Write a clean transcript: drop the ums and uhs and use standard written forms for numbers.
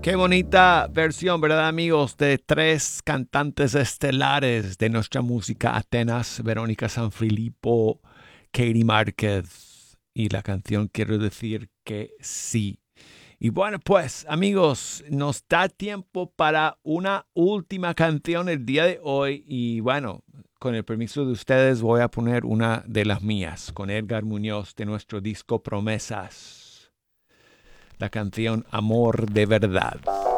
Qué bonita versión, ¿verdad, amigos? De tres cantantes estelares de nuestra música: Atenas, Verónica Sanfilippo, Katie Márquez. Y la canción quiero decir que sí. Y bueno, pues, amigos, nos da tiempo para una última canción el día de hoy. Y bueno, con el permiso de ustedes, voy a poner una de las mías con Edgar Muñoz de nuestro disco Promesas. La canción Amor de Verdad.